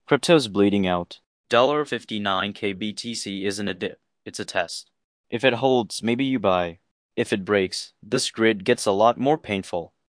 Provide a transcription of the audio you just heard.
Crypto's bleeding out. $59K BTC isn't a dip, it's a test. If it holds, maybe you buy. If it breaks, this grid gets a lot more painful.